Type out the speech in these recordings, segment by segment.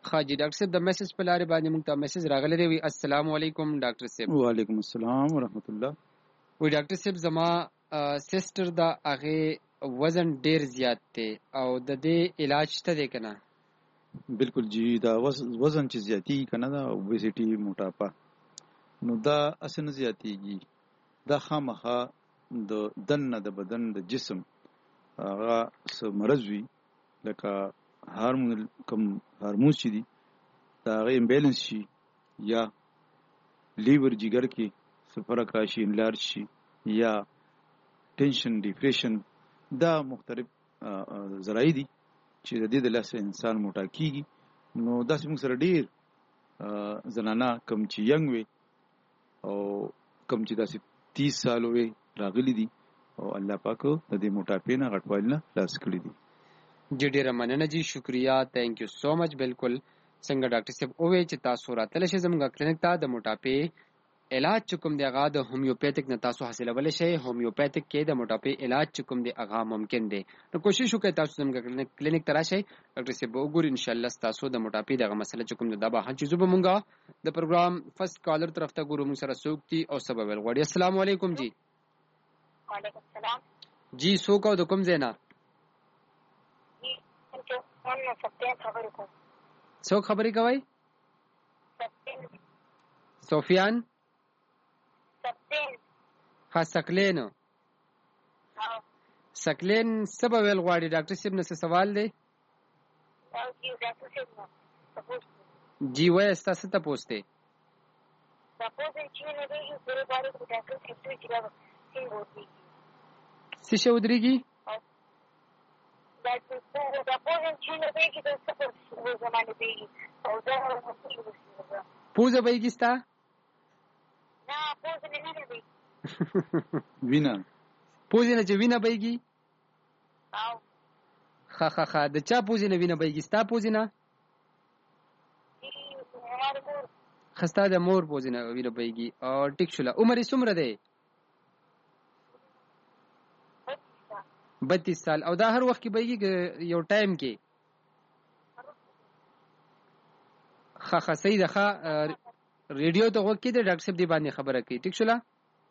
خاجي ډاکټر صاحب د میسج په لارې باندې موږ ته میسج راغلی دی. السلام علیکم ډاکټر صاحب. وعلیکم السلام ورحمت الله. وی ډاکټر صاحب زما سیسټر دا هغه وزن ډیر زیات دی او د دې علاج شته دی کنه؟ بالکل جی، دا وزن چې زیاتی کنه دا اوبیسټي موټاپا نو دا اسنه زیاتیږي، دا خامخا د دنه د بدن د جسم هغه څه مرض وي لکه هارمونز چې دي دا هغه امبیلنس شي یا لیور جگر کې فرق راشي، انلارج شي یا ټینشن ډیپریشن، دا مختلف ذرایع دي چې د دې د لاسه انسان موټا کیږي. نو داسې موږ سره ډیر زنانه کم چې ینګ وي او کم چې داسې 30 سال وي راغلي دي او الله پاک د دې موټاپې نه غټوالي نه خلاص کړي دي. جی ډیره مننه جی، شکریا، تھینک یو سو مچ. بالکل څنګه ډاکټر صاحب اووی چې تاسو راتل شئ زموږ کلینیک ته، د موټاپې علاج چکم دی هغه د هومیوپیتھک نه تاسو حاصلولی شئ. هومیوپیتھک کې د موټاپې علاج چکم دی هغه ممکن دی. نو کوشش وکړئ تاسو زموږ کلینیک ته راشئ، ډاکټر صاحب وګوري ان شاء الله تاسو د موټاپې دغه مسله چکم دی دا به حل شي. زه به مونږه د پروګرام فرست کالر طرف ته ګورو، موږ سره څوک دي او سبب ویل غواړي. السلام علیکم جی. وعلیکم السلام جی څوک او د کوم ځای نه؟ څوک خبرې کوئ؟ سفیان ها سکلین. سکلین څه به ویل غواړي ډاکټر صاحب نه؟ څه سوال دی؟ جی وایه ستا څه تپوس دی؟ څه شی ودرېږي؟ پوزه بهیږي ستا؟ وینه پوزې نه چې وینه بهیږي؟ ښه د چا پوزې نه وینه بهیږي؟ ستا پوزې نه؟ ښه ستا د مور پوزې نه وینه بهیږي. ټیک شوله. عمر یې څومره دی؟ 32 سال. او دا هر وخت کې بهیږي که یو ټایم کې؟ ښه صحیح ده. ښه ریډیو ته غوږ کېده ډاکټر صاحب دې باندې خبره کوي. ټیک شوله؟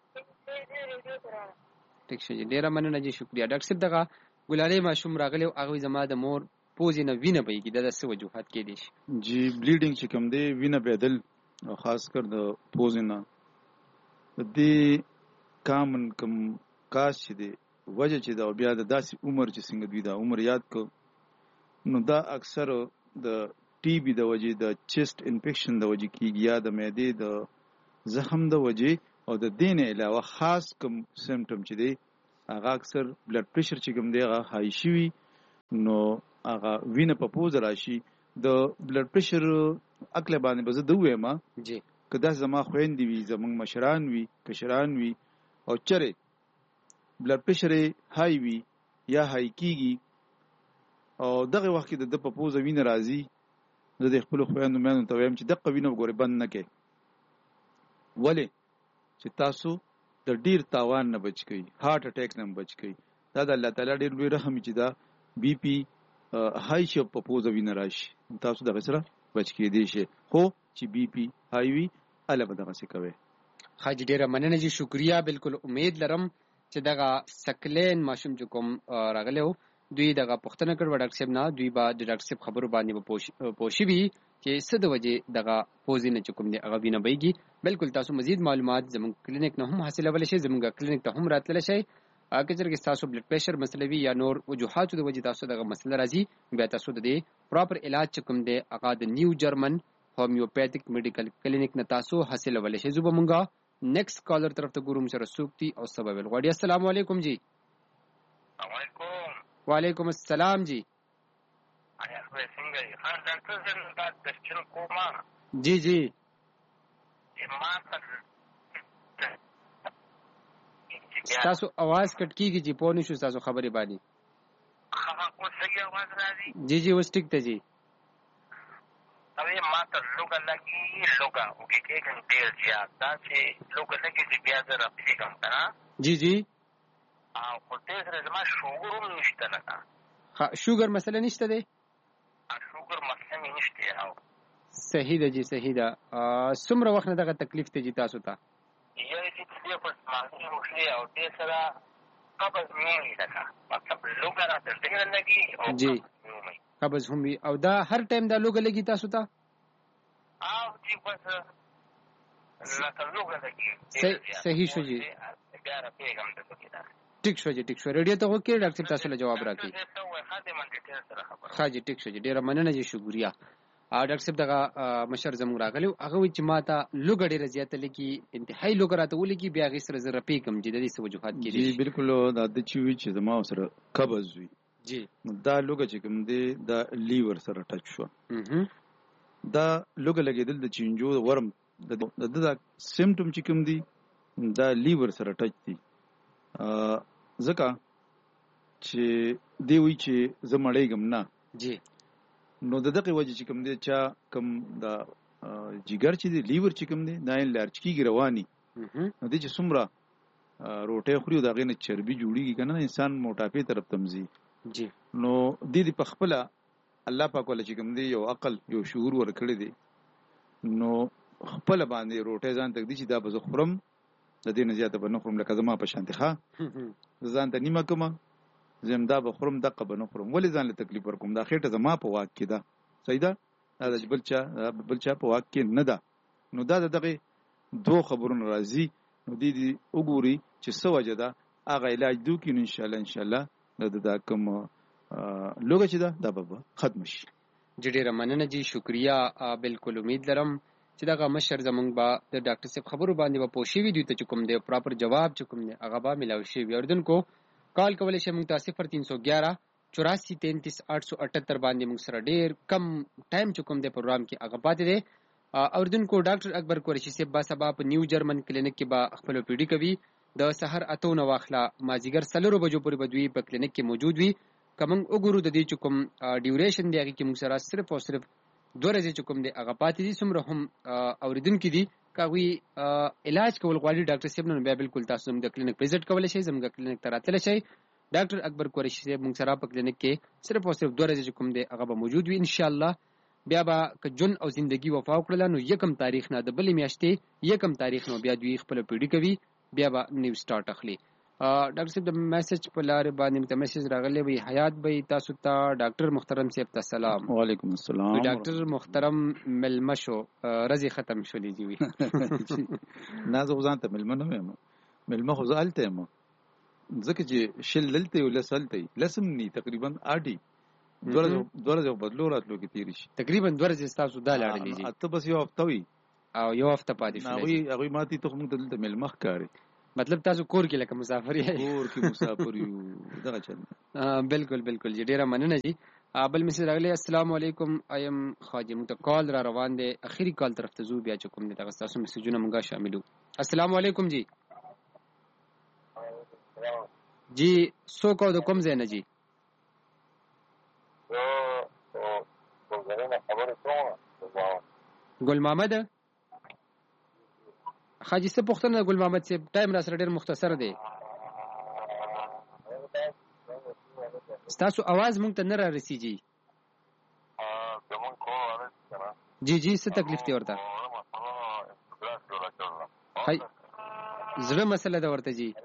ټیک شو جی، ډېره مننه جی، شکریا. ډاکټر صاحب دغه ګلالۍ ماشوم راغلی او هغوی زما د مور پوزې نه وینه بهیږي، دا د څه وجوهات کېدی شي؟ جی بلیډینګ چې کوم دی، وینه بهېدل او خاص کر د پوزې نه، د دې کامن کوم کاز چې دی وجه چې دا او بیا د داسې عمر چې څنګه دوی دا عمر یاد کو، نو دا اکثر د ټي بي د وجې، د چیسټ انفیکشن د وجې کېږي یا د معدې د زخم د وجې، او د دې نه علاوه خاص کوم سیمټم چې دی هغه اکثر بلډ پریشر چې کوم دی هغه های شوي، نو هغه وینه په پوزه راشي. د بلډ پریشر عقل باندې به زه ده ووایم جی که داسې زما خویندې وي، زموږ مشران وي، کشران وي، او چرې بلډ پریشر یې های وي یا های کېږي او دغه وخت کې د ده په پوزه وینه راځي، زه د خپلو خویندو میندو ته وایم چې دغه وینه وګورئ بند نه کړئ. ولې؟ چې تاسو د ډیر تاوان نه بچ کړئ، هارت اټیک نه بچ کړئ. دا د الله تعالی ډیر لوی رحم چې دا بی پی های شي په پوزه وینه راشي، تاسو دغه سره بچ کېدی شئ. خو چې بی پی های وي هله به دغسې کوئ. حاجي ډېره مننه جی، شکریا. بالکل امید لرم چې دغه سکلین ماشوم چې کوم راغلی و دوی دغه پوښتنه کړې وه ډاکټر صاحب نه، دوی به د ډاکټر صاحب خبرو باندې به پوه شوي چې څه د وجې دغه پوزې نه چې کوم دی هغه وینه بهیږي. بالکل تاسو مزید معلومات زموږ کلینیک نه هم حاصلولی شئ، زموږ کلینیک ته هم راتللی شئ. که چېرې ستاسو بلډ پریشر مسله وي یا نور وجوهاتو د وجې تاسو دغه مسله راځي، بیا تاسو د دې پراپر علاج چې کوم دی هغه د نیو جرمن هومیوپیتھک میډیکل کلینیک نه تاسو حاصلولی شئ. زه به مونږه نیکسٹ کالر طرف ته ګورو، موږ سره څوک دي او څه به ویل غواړي. السلام علیکم جی. وعلیکم السلام جی. جی جی ستاسو आवाज کټ کیږي جی، پوه نشو ستاسو خبرې باندې. جی جی اوس ټیک ته جی. اوی ما ته لوګه لګي لوګه وګي کې کوم ډیر زیات دا چې لوګه لګي چې بیا زه راپېږم کنه. جی جی خو دې سره زما شوګر هم نشته لکه. شوګر مسله نشته دی؟ شوګر شوګر مسله مې نشته او صحیح ده جی صحیح ده. څومره وخت نه دغه تکلیف ته جی تاسو ته؟ یا چې دې په مازه وشلې او دې سره قبض مې لکه مطلب لوګه راته ډېره لګي او جی قبض هم وي او دا هر ټایم دا لوګه لګي تاسو ته؟ او چې بس لکه لوګه لګي. صحیح شو جی. بیا راپېږم د لوګي دا. ټیک شو جی ټیک شو. ریډیو ته وکړئ ډاکټر صاحب تاسو له جواب راکړي. ښه جی ټیک شو جی. ډېره مننه جی شکریہ. ډاکټر صاحب دغه مشر زموږ راغلی هغه وایي چې ما ته لوګه ډېره زیاته لګي انتهایي لوګه راته ولګي بیا هغې سره زه رپېږم جي د دې څه وجوهات کېدای شي؟ جی بالکل دا د چې وي چې زما سره قبض وي جی دا لوګه چې کوم دی دا لیور سره ټچ شو. دا لوګه لګېدل د چینجو ورم د دا سیمټم چې کوم دی دا لیور سره ټچ دی ځکه چې دی وایي چې زه مړېږم نه. جی نو د دغه وجه چې کوم دی چا کوم دا جګر چې دی لیور چې کوم دی دا یې لارچ کېږي رواني نو دی چې څومره روټۍ خوري او د هغې نه چربي جوړېږي که نه انسان موټاپې طرف ته ځي. جی نو دې په خپله الله پاک والا چې کوم دی یو عقل یو شعور ورکړی دی نو خپله باندې روټۍ ځان ته ږدي چې دا به زه خورم د دې نه زیاته به نه خورم لکه زما په شانتې ښه زه ځان ته نیمه کومه زم دا به خورم دقه به نه خورم ولې ځان له تکلیف ورکوم دا خېټه زما په واک کې ده صحیح ده دا د بل چا په واک کې نه ده. نو دا د دغې دوه خبرونه راځي نو دې وګوري چې څه وجه ده هغه علاج دو کړي نو انشاءالله دا کوم لوګه چې ده دا به ختم شي. جی ډېره مننه جی شکریہ. بالکل امید لرم چې دغه مشر زمونږ به د ډاکټر صاحب خبرو باندې به پوه شوي دوی ته چې کوم دی پراپر جواب چې کوم دی هغه به میلاو شوي. اردونکو کال کولی شئ موږ ته 0311 84 33 878 باندې موږ سره ډېر کم ټایم چې کوم دی پروګرام کې هغه پاتې دی. اردونکو ډاکټر اکبر قریشي صاحب به سبا په نیو جرمن کلینیک کې به خپل پی ډي کوي د سحر 8 نه واخله مازیګر 4 بجو پورې به دوی په کلینیک کې موجود وي. که موږ وګورو د دې چې کوم ډیوریشن دی هغې کې موږ سره صرف او صرف 2 ورځې چې کوم دی هغه پاتې دي څومره هم اورېدونکي دي که هغوی علاج کول غواړي ډاکټر صاحب نو بیا بالکل تاسو زموږ د کلینیک وزټ کولی شئ زموږ کلینیک ته راتلی شئ. ډاکټر اکبر قریشي صاحب موږ سره په کلینیک کې صرف او صرف 2 ورځې چې کوم دی هغه به موجود وي انشاءالله. بیا به که ژوند او زندگی وفا وکړله نو 1 تاریخ نه د بلې میاشتې 1 تاریخ نو بیا دوی خپله پیډي کوي بیا به نیو سټارټ اخلي. ډاکټر صاحب د میسج په لارې باندې مته میسج راغلی وي حیات به تاسو ته ډاکټر محترم صاحب ته سلام. وعلیکم السلام. ډاکټر محترم ملمه شو رزي ختم شولې دی وی نه زه ځان ته ملمه نه یم ملمه خو زه هلته یم ځکه چې شل دلته یو لس هلته لسم نی تقریبا 8 دوره بدلو راتلو کې تیری شي تقریبا 2 ورځې تاسو دا لاړلې دي اته بس یو هفته وي او یو هفته پاتې شو. هغوی ماتې ته موږ دلته ملمه ښکاري مطلب تاسو کور کې لکه مسافر یې کور کې مسافر یو دغه چل بالکل بالکل جی ډیره مننه جی. بل مسج راغلی السلام علیکم ایم خواجه موږ ته کال را روان دی اخیری کال طرف ته زو بیا چې کوم دی دغه تاسو مسجونه موږ شاملو. السلام علیکم جی. جی سو کو د کوم ځای نه جی؟ ګل محمد حاجی څه پوښتنه ګل محمد صاحب ټایم را سره ډېر مختصر دی ستاسو आवाज مونږ ته نه را رسیږي. جی جی څه تکلیف دی ورته؟ هاي زړه مسله ده ورته جی.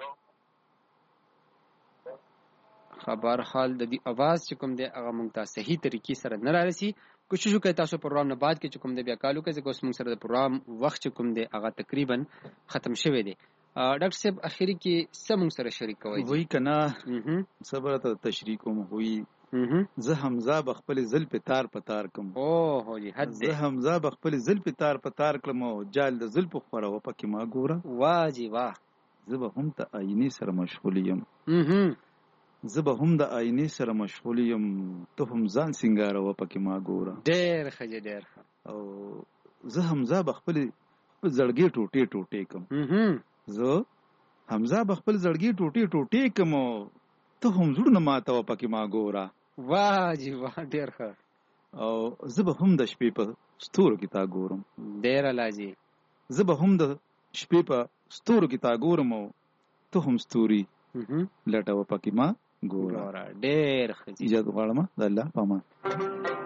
خبر حال د دې आवाज چې کوم دی هغه مونږ ته صحیح طریقې سره نه را رسي. کوشش وکړئ تاسو پروګرام نه بعد کې چې کوم دی بیا کالو کې ځکه اوس مونږ سره د پروګرام وخت چې کوم دی هغه تقریبا ختم شوی دی. ډاکټر صاحب اخیری کې څه مونږ سره شریک کوئ؟ وایي که نه صبر ته تشریح کوم وایي زه حمزه به خپل زلفې تار په تار کړم. اوه جی حد دی. زه حمزه به خپل زلفې تار په تار کړم او جال د زلفو خوروه پکې ما ګوره. واه جی واه. زه به هم ته آینې سره مشغول یم زه به هم د آینې سره مشغول یم ته هم ځان سینګاروه پکې ما ګوره. ډېر ښه جی ډېر ښه. او زه حمزه به خپل زړګې ټوټې ټوټې کړم. زه حمزه به خپل زړګې ټوټې ټوټې کړم ته هم زړونه ماتوه پکې ما ګوره. واه جی واه ډېر ښه. او زه به هم د شپې په ستورو کې تا ګورم. ډېر الله جی. زه به هم د شپې په ستورو کې تا ګورم او ته هم ستوري لټوه پکې ما ګوره. ډېر ښه. اجازه غواړم د الله په امان.